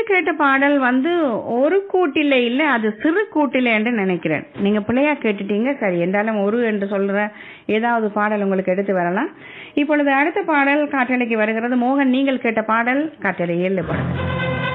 கேட்ட பாடல் வந்து ஒரு கூட்டில இல்ல, அது சிறு கூட்டில என்று நினைக்கிறேன். நீங்க பிள்ளையா கேட்டுட்டீங்க. சரி, என்றாலும் ஒரு என்று சொல்ற ஏதாவது பாடல் உங்களுக்கு எடுத்து வரலாம். இப்பொழுது அடுத்த பாடல் காற்றலைக்கு வருகிறது. மோகன், நீங்கள் கேட்ட பாடல் காற்றலையில் பாடல்.